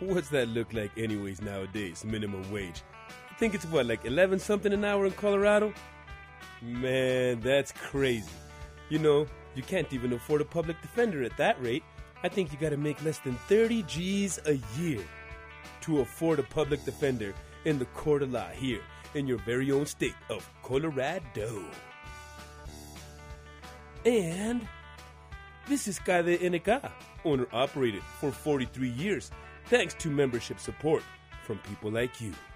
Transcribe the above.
What's that look like anyways nowadays, minimum wage? I think it's what, like 11 something an hour in Colorado? Man, that's crazy. You know, you can't even afford a public defender at that rate. I think you gotta make less than 30 G's a year to afford a public defender in the court of law here in your very own state of Colorado. And this is Ka de NK, owner-operated for 43 years, thanks to membership support from people like you.